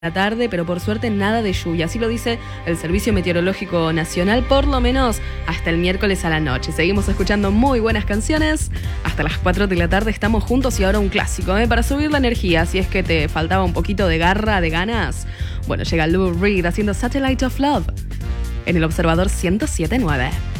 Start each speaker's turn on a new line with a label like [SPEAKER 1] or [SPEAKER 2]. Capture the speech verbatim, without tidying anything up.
[SPEAKER 1] la tarde, pero por suerte nada de lluvia. Así lo dice el Servicio Meteorológico Nacional, por lo menos hasta el miércoles a la noche. Seguimos escuchando muy buenas canciones. Hasta las cuatro de la tarde estamos juntos y ahora un clásico, ¿eh? Para subir la energía, si es que te faltaba un poquito de garra, de ganas. Bueno, llega Lou Reed haciendo Satellite of Love en el Observador ciento siete punto nueve.